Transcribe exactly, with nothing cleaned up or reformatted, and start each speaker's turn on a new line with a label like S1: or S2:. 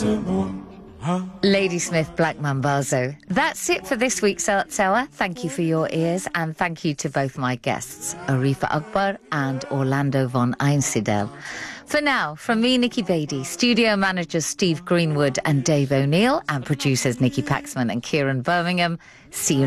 S1: Ladysmith Black Mambazo. That's it for this week's Arts Hour. Thank you for your ears, and thank you to both my guests, Arifa Akbar and Orlando von Einsiedel. For now, from me, Nikki Beattie, studio managers Steve Greenwood and Dave O'Neill, and producers Nikki Paxman and Kieran Birmingham, see you